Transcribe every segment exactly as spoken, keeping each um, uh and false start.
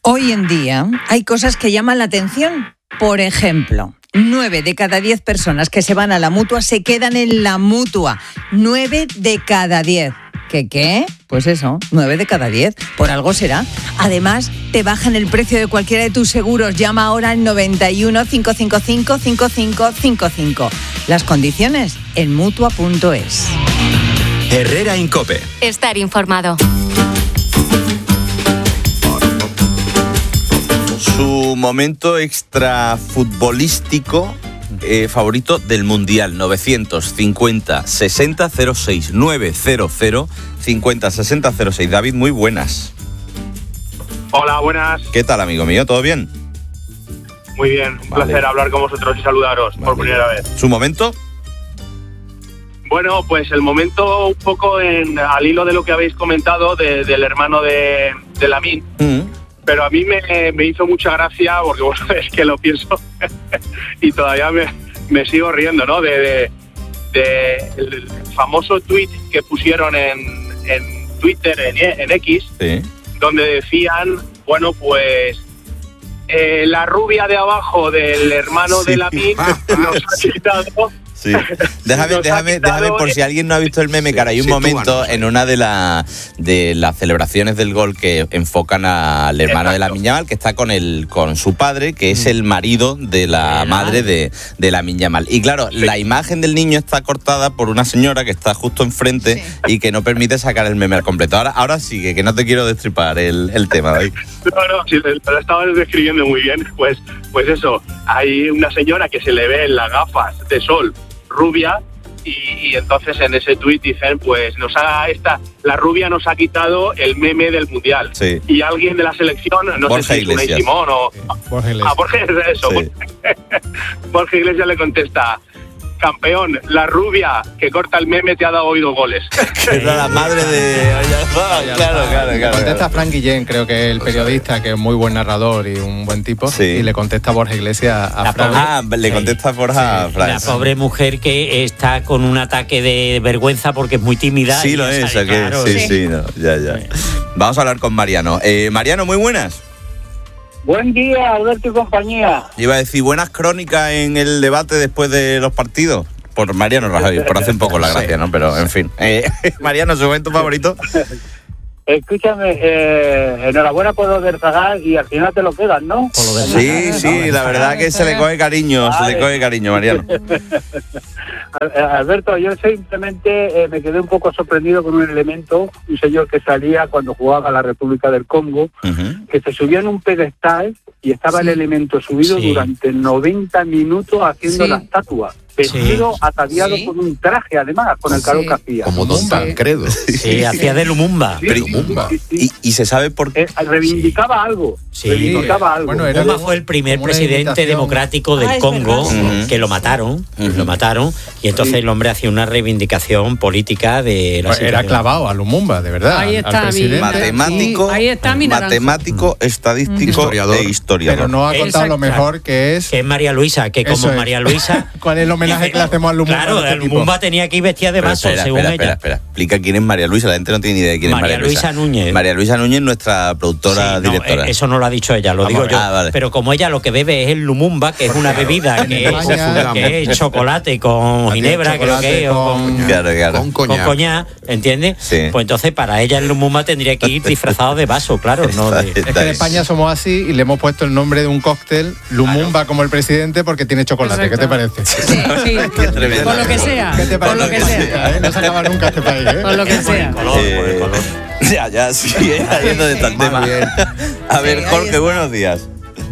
Hoy en día hay cosas que llaman la atención. Por ejemplo, nueve de cada diez personas que se van a la Mutua se quedan en la Mutua. Nueve de cada diez. ¿Qué qué? Pues eso, nueve de cada diez. Por algo será. Además, te bajan el precio de cualquiera de tus seguros. Llama ahora al noventa y uno, cinco cinco cinco, cinco cinco cinco cinco. Las condiciones en mutua punto es. Herrera en COPE. Estar informado. Su momento extrafutbolístico eh, favorito del Mundial, novecientos cincuenta sesenta cero seis, novecientos cincuenta sesenta cero seis. David, muy buenas. Hola, buenas. ¿Qué tal, amigo mío? ¿Todo bien? Muy bien, un Vale. placer hablar con vosotros y saludaros Vale. por primera vez. ¿Su momento? Bueno, pues el momento un poco en, al hilo de lo que habéis comentado de, del hermano de, de Lamine. Mm. Pero a mí me, me hizo mucha gracia, porque vos sabés que lo pienso y todavía me, me sigo riendo, ¿no? De, de, de el famoso tuit que pusieron en, en Twitter, en, en X, Sí. donde decían, bueno, pues eh, la rubia de abajo del hermano Sí. de Lamine nos ha quitado... Sí. Déjame, Nos ha déjame, quitado déjame por si alguien no ha visto el meme, que ahora hay un momento en una de, la, de las celebraciones del gol que enfocan al hermano de Lamine Yamal, que está con el con su padre, que es el marido de la madre de, de Lamine Yamal. Y claro, la imagen del niño está cortada por una señora que está justo enfrente, sí, y que no permite sacar el meme al completo. Ahora, ahora sigue, que no te quiero destripar el, el tema, ¿veis? No, no, si lo estabas describiendo muy bien, pues, pues eso, hay una señora que se le ve en las gafas de sol rubia y, y entonces en ese tuit dicen, pues nos ha esta la rubia nos ha quitado el meme del mundial. Sí. Y alguien de la selección, no Borja sé si es Unai Iglesias. Simón o Borja Iglesias. a Borja Iglesias, eso. Sí. Borja Iglesias le contesta: campeón, la rubia que corta el meme te ha dado oído goles. Que era la madre de... Claro, claro, Le claro. contesta Frank Guillén, creo que es el periodista, que es muy buen narrador y un buen tipo, Sí. y le contesta Borja Iglesias a La Frank. pobre- Ah, le contesta Borja Sí. Frank. La pobre mujer que está con un ataque de vergüenza porque es muy tímida. Sí, y lo ya es, sale ¿a qué? claro. sí, sí, no, ya, ya. Vamos a hablar con Mariano. Eh, Mariano, muy buenas. Buen día, Alberto y compañía. Iba a decir buenas crónicas en el debate después de los partidos. Por Mariano Rajoy, por hacer un poco la gracia, ¿no? Pero, en fin. Eh, Mariano, ¿su momento favorito? Escúchame, eh, enhorabuena por lo del Zagal y al final te lo quedas, ¿no? Por lo del Sí, sí, la verdad que se le coge cariño, se le coge cariño, Mariano. Al- Alberto, yo simplemente eh, me quedé un poco sorprendido con un elemento, un señor que salía cuando jugaba la República del Congo, Uh-huh. que se subía en un pedestal y estaba el elemento subido Sí. durante noventa minutos haciendo Sí. la estatua. Vestido, Sí. ataviado Sí. con un traje, además, con el calor Sí. que hacía. Como Don Sí. Tancredo. Sí, hacía de Lumumba. Sí, Pero- sí, sí, sí. Y, y se sabe por qué. Eh, reivindicaba algo. Sí. Reivindicaba algo. Bueno, era Lumumba como- fue el primer como una presidente imitación. democrático del Ah, es Congo, verdad. Ujú. que lo mataron, Ujú. lo mataron, y entonces Sí. el hombre hacía una reivindicación política de la Pues era situación. clavado a Lumumba, de verdad. Ahí al está mi- presidente. Matemático, Sí, ahí está mi naranjo. matemático, estadístico Historiador. e historiador. Pero no ha contado lo Exacto. mejor que es. Que es María Luisa, que como Eso es. María Luisa... ¿Cuál es el homenaje que le hacemos a Lumumba? Claro, de este el tipo? Lumumba tenía que ir vestida de Pero vaso, espera, según espera, ella. espera, espera. Explica quién es María Luisa. La gente no tiene ni idea de quién María es María Luisa. Luisa Núñez. María Luisa Núñez, nuestra productora, Sí, no, directora. eh, eso no lo ha dicho ella, lo Vamos digo a ver. yo. Ah, vale. Pero como ella lo que bebe es el Lumumba, que es una bebida que, es, España- que es chocolate con Aquí ginebra, el creo que es, o chocolate con, con- Claro, claro. Con con coñac. coñac, ¿entiendes? Sí. Pues entonces para ella el Lumumba tendría que ir disfrazado de vaso, claro. No de- Es que en España somos así y le hemos puesto el nombre de un cóctel, Lumumba como el presidente, porque tiene chocolate. ¿Qué te parece? Sí, sí. Qué tremendo. Por lo que sea. ¿Qué te Por parece? lo que sea. ¿Eh? No se acaba nunca este país, ¿eh? Por lo que sea. color, por el color. Ya, ya, sí, eh, ahí es donde está el tema. bien. A ver, Sí, ahí Jorge, está. buenos días.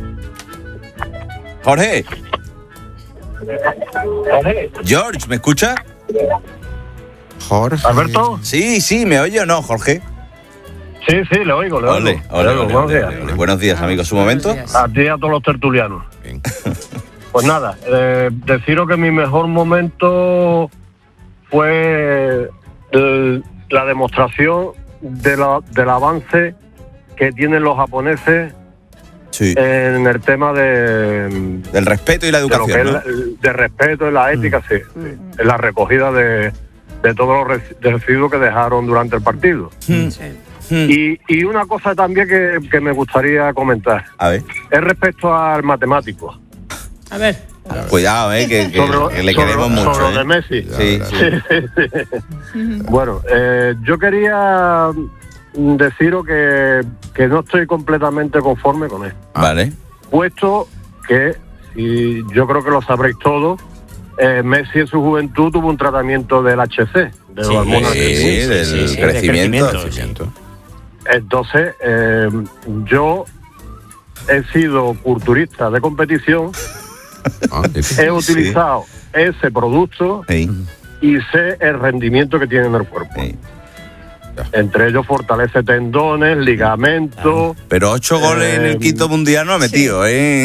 Jorge, George, ¿me escucha? Jorge. Alberto, Sí, sí, ¿me oye o no, Jorge? sí, sí, le oigo, le oigo. Ole, ole, Le oigo, ole, buenos ole, días. ole, ole. Buenos días, amigos. ¿Su momento? Buenos días. A ti y a todos los tertulianos. Bien. Pues nada, eh, deciros que mi mejor momento fue el- la demostración de la- del avance que tienen los japoneses Sí. en el tema de, Del respeto y la de lo que educación, es ¿no? la- de respeto y la ética, sí, sí, en la recogida de, de todos los res- residuos que dejaron durante el partido. Mm. Sí. Hmm. Y, y una cosa también que, que me gustaría comentar. A ver. Es respecto al matemático. A ver. Cuidado, eh, que, que, sobre, que le sobre, queremos mucho. sobre eh. de Messi. Sí, sí. Bueno, eh, yo quería deciros que, que no estoy completamente conforme con él. Vale. Puesto que, y yo creo que lo sabréis todos, eh, Messi en su juventud tuvo un tratamiento del H C, de Sí, hormonas sí, del- sí, del sí, sí, de crecimiento. crecimiento, Entonces, eh, yo he sido culturista de competición, Ah, he utilizado ese producto Sí, y sé el rendimiento que tiene en el cuerpo. sí. Entre ellos fortalece tendones, ligamentos. Pero ocho goles en el Eh, quinto mundial no ha metido, ¿eh?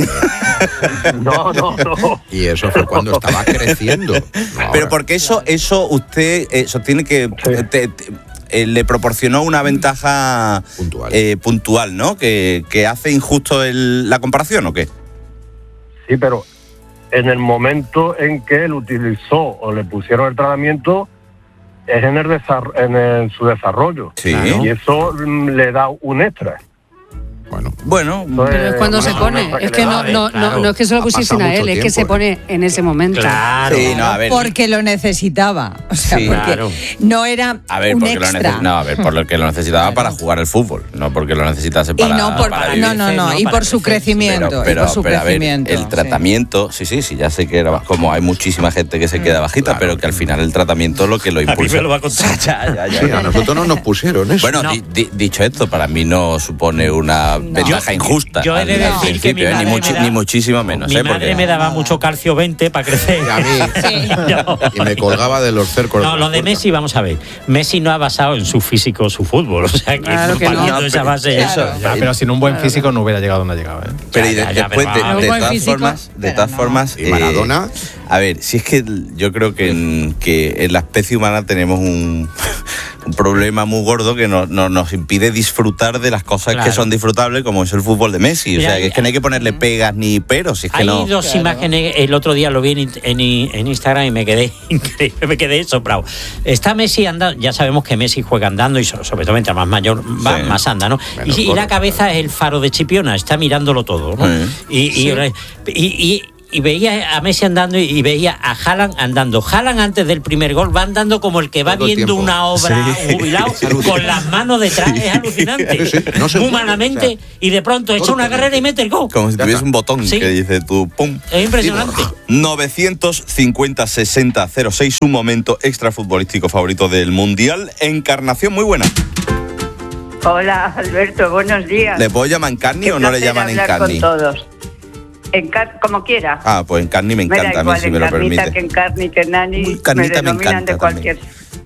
No, no, no. Y eso fue cuando estaba creciendo. No Pero ahora. porque eso, eso usted eh, sostiene que Sí. te- te- eh, le proporcionó una ventaja Puntual. eh, puntual, ¿no? Que, que hace injusto el- la comparación, ¿o qué? Sí, pero en el momento en que él utilizó o le pusieron el tratamiento, es en, el desar- en, el- su desarrollo. Sí. Claro. Y eso mm, le da un extra. Bueno, Bueno, Entonces, Pero es cuando se una pone, extra es le que da. no, no, claro. no, no es que se lo Ha pusiesen pasado a él, mucho es que tiempo, se ¿eh? pone en ese momento. Claro. sí, no, a ver. Porque lo necesitaba. O sea, Sí. porque Claro. no era A ver, un porque lo extra. neces- no, a ver, por lo que lo necesitaba para jugar al fútbol, no porque lo necesitase Y para, no por, para no, vivir. no, no, ¿no? y Para por su crecer, sí. crecimiento, Pero, y pero, por su pero, a ver, crecimiento. el sí. tratamiento, sí, sí, sí, ya sé que era como hay muchísima gente que se queda bajita, Claro. pero que al final el tratamiento es lo que lo A mí impulsa. me lo va a contar. Ya, ya, ya, sí, ya. a nosotros no nos pusieron eso. Bueno, No. di- di- dicho esto, para mí no supone una ventaja Yo- injusta. yo he de al decir que mi principio, eh, ni, madre muchi- me da- ni muchísimo menos. Mi eh, madre porque- me daba mucho calcio veinte para crecer. Y a mí. Yo- Y me colgaba de los cercos. No, lo de Messi, vamos a ver. Messi no ha basado en su físico su fútbol. O sea, que, Claro que no. partiendo de esa base. Eso, Ah, pero sin un buen físico no hubiera llegado donde ha llegado. ¿eh? Pero y de- Ya, ya, después, pero de, vamos. de Un buen todas físico, formas, de pero todas no. formas, Y Maradona. a ver, si es que yo creo que en, que en la especie humana tenemos un, un problema muy gordo que no, no- nos impide disfrutar de las cosas Claro. que son disfrutables, como es el fútbol de Messi. O Mira, sea, que es que no hay que ponerle pegas ni peros, si es que Hay no. dos imágenes, el otro día lo vi en, en- en Instagram y me quedé increíble, me quedé sobrado. Está Messi andando, ya sabemos que Messi juega andando y so- sobre todo mientras más mayor va, Sí. más anda, ¿no? Menos Y, y corre, la cabeza es el faro de Chipiona, está mirándolo todo, ¿no? Sí. Y, y, y- y- y veía a Messi andando y veía a Haaland andando. Haaland antes del primer gol va andando como el que va Todo el viendo tiempo. una obra Sí. jubilado Es alucinante. con las manos detrás, es alucinante. Sí, sí, no se mueve, Humanamente, o sea, y de pronto echa una carrera y mete el gol. Como si Ya tuviese está. un botón Sí. que dice tú, pum. Es impresionante. novecientos cincuenta sesenta cero seis, un momento extra futbolístico favorito del Mundial. Encarnación muy buena. Hola, Alberto, buenos días. ¿Le puedo llamar Encarni Qué o no le placer llaman hablar Encarni? con todos. Encar como quiera. Ah, pues Encarni me me da encanta a mí, igual, si me lo encarnita, permite. que encarni, que nani, Uy, me carnita me denominan encanta de cualquier...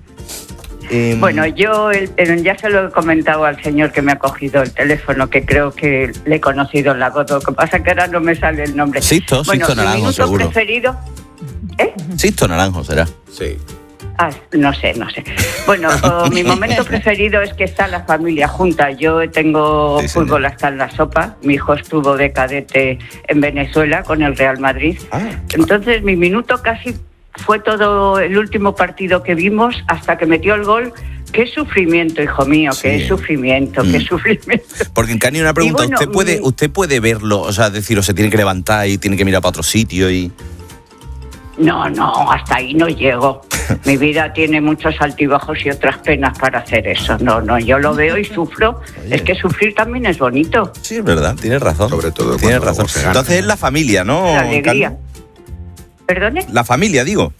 Eh, Bueno, yo el- el- ya se lo he comentado al señor que me ha cogido el teléfono, que creo que le he conocido en la voz. Lo que pasa es que ahora no me sale el nombre. Sisto, bueno, Sisto mi Naranjo, minuto seguro. preferido... ¿Eh? Sisto Naranjo será. Sí. Ah, no sé, no sé. Bueno, oh, mi momento preferido es que está la familia junta. Yo tengo Sí, señor. fútbol hasta en la sopa. Mi hijo estuvo de cadete en Venezuela con el Real Madrid. Ah. Entonces mi minuto casi fue todo el último partido que vimos hasta que metió el gol. Qué sufrimiento, hijo mío, Sí. qué sufrimiento, Mm. qué sufrimiento. Porque Encarni, una pregunta, Y bueno, ¿usted puede mi- usted puede verlo? O sea, es decir, o se tiene que levantar y tiene que mirar para otro sitio y... No, no, hasta ahí no llego. Mi vida tiene muchos altibajos y otras penas para hacer eso. No, no, yo lo veo y sufro. Oye. Es que sufrir también es bonito. Sí, es verdad, tienes razón. Sobre todo Tienes cuando razón. se gana. Entonces es la familia, ¿no? La alegría. Encarni? ¿Perdone? La familia, digo.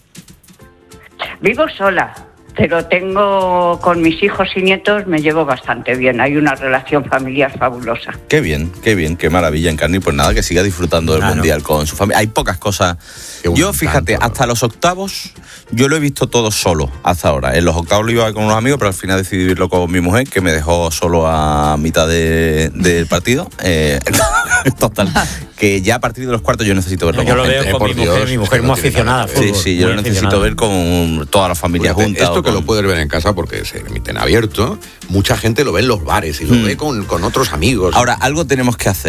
Vivo sola, pero tengo con mis hijos y nietos, me llevo bastante bien. Hay una relación familiar fabulosa. Qué bien, qué bien, qué maravilla, Encarni. Pues nada, que siga disfrutando del Claro. Mundial con su familia. Hay pocas cosas. Qué buen Yo, fíjate, encanto, ¿no? hasta los octavos, yo lo he visto todo solo hasta ahora. En los octavos lo iba con unos amigos, pero al final decidí vivirlo con mi mujer, que me dejó solo a mitad de- del partido. Eh, total. Que ya a partir de los cuartos yo necesito verlo Yo con lo gente. veo con mi por mujer, Dios, mi mujer que no muy tiene aficionada al nada que Sí, fútbol. sí, yo muy lo necesito aficionada. ver con toda la familia Fíjate, junta. esto o que con- lo puedes ver en casa porque se emiten abierto, mucha gente lo ve en los bares y lo Mm. ve con, con otros amigos. Ahora, algo tenemos que hacer.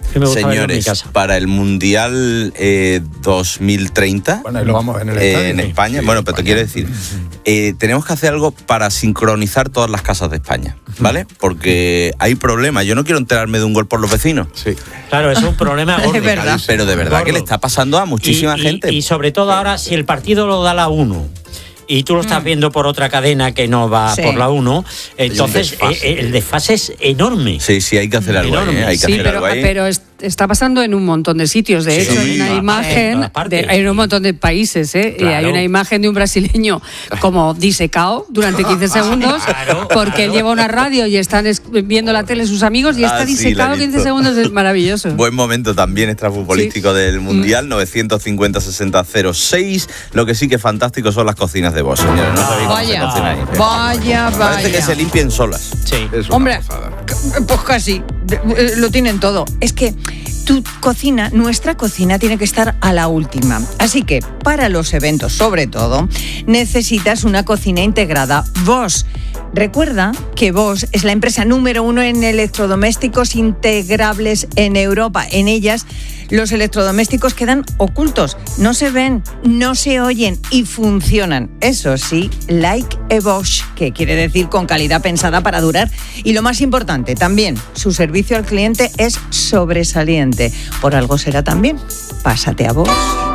Que me gusta verlo en mi Señores, casa. para el Mundial eh, dos mil treinta, Bueno, ahí lo vamos a ver en el eh, estadio. en España, Sí, bueno, en pero te España. quiero decir, eh, tenemos que hacer algo para sincronizar todas las casas de España, ¿vale? Porque hay problemas. Yo no quiero enterarme de un gol por los vecinos. Sí. Claro, es un problema gordo. Es verdad. Pero de verdad que le está pasando a muchísima y, y- gente. Y sobre todo ahora, si el partido lo da la uno y tú lo estás viendo por otra cadena que no va Sí. por la uno, entonces desfase. eh, el desfase es enorme. Sí, sí, hay que hacer algo ahí, Enorme. ¿eh? Hay que Sí, hacer pero, algo ahí. pero es- está pasando en un montón de sitios. De Sí, hecho, hay una en imagen, todas partes. de, hay un montón de países, ¿eh? Y Claro. hay una imagen de un brasileño como disecado durante quince segundos Claro, porque claro. él lleva una radio y están es- viendo la tele sus amigos y Ah, está sí, la he disecado visto. quince segundos. Es maravilloso. Buen momento también extrafutbolístico del Mundial, novecientos cincuenta sesenta cero seis. Lo que sí que es fantástico son las cocinas de Bosch, señores. No sabéis cómo se Vaya, cocina ahí. vaya, Parece que vaya. se limpien solas. Sí. Es una Hombre, pasada. c- pues casi, de- eh, lo tienen todo. Es que tu cocina, nuestra cocina, tiene que estar a la última. Así que, para los eventos, sobre todo, necesitas una cocina integrada Bosch. Recuerda que Bosch es la empresa número uno en electrodomésticos integrables en Europa. En ellas, los electrodomésticos quedan ocultos, no se ven, no se oyen y funcionan. Eso sí, like a Bosch, que quiere decir con calidad pensada para durar. Y lo más importante, también, su servicio al cliente es sobresaliente. Por algo será también. Pásate a Bosch.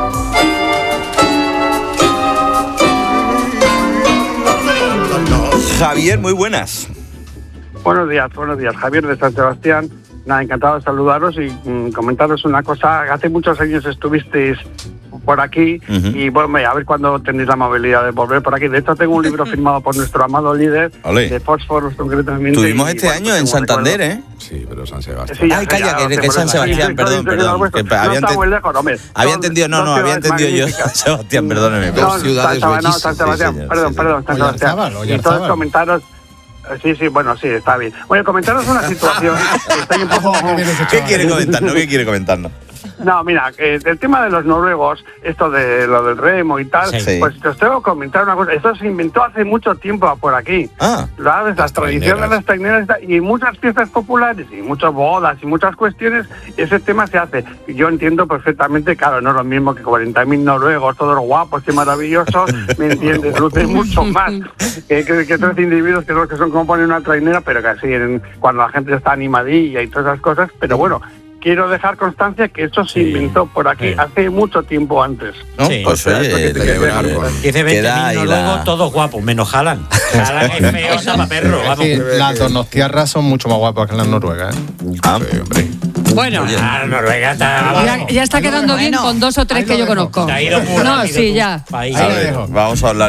Javier, muy buenas. Buenos días, buenos días. Javier de San Sebastián. Nada, encantado de saludaros y mm, comentaros una cosa. Hace muchos años estuvisteis por aquí Ujú. y bueno, a ver cuándo tenéis la amabilidad de volver por aquí. De hecho, tengo un libro firmado por nuestro amado líder Ole. de Fósforos, concretamente. Tuvimos y, este bueno, año pues en tengo Santander, recuerdo. ¿eh? Sí, pero San Sebastián. Sí, ya Ay, sé, calla, ya que- lo sé, que por San eso. Sebastián, Sí, perdón, soy perdón, seguidor vuestro. que había no está enten- muy lejos, hombre. Había Son entendido, no, dos no, había ciudades entendido yo. magníficas. Sebastián, perdóneme. No, Dos ciudades San Sebastián, no, bellísimas. San Sebastián, Sí, señor, perdón, sí, perdón, San Oyarzábal, Sebastián. Oyarzábal. Entonces comentaros, eh, sí, sí, bueno, sí, está bien. Bueno, comentaros una situación. Estoy un poco... ¿Qué quiere comentarnos? ¿Qué quiere comentarnos? No, mira, eh, el tema de los noruegos, esto de lo del remo y tal, Sí. pues te os tengo que comentar una cosa. Esto se inventó hace mucho tiempo por aquí. Ah, ¿Sabes? Las tradiciones de las traineras y en muchas fiestas populares y muchas bodas y muchas cuestiones, ese tema se hace. Y yo entiendo perfectamente, claro, no es lo mismo que cuarenta mil noruegos, todos guapos y maravillosos, ¿me entiendes? Luce mucho más que, que, que tres individuos que son los que son como ponen una trainera, pero que así, en- cuando la gente está animadilla y todas esas cosas, pero bueno. Quiero dejar constancia que eso se Sí, inventó por aquí sí. hace mucho tiempo antes. ¿no? Sí. Pues O sea, oye, esto que te celebrar eh, con- Dice queda ahí veinte mil la- noruegos, todos guapos, menos Haaland. Haaland es feo, esa pa' perro, Es vamos. decir, las donostiarras son mucho más guapas que las noruegas, ¿eh? Ah, Sí, hombre. Bueno, Ah, Noruega está... ya, ya está quedando bien Bueno, con dos o tres ahí que lo yo dejo. conozco. Te ha ido muy No, rápido sí, tú. ya. Ahí. a ver, vamos a hablar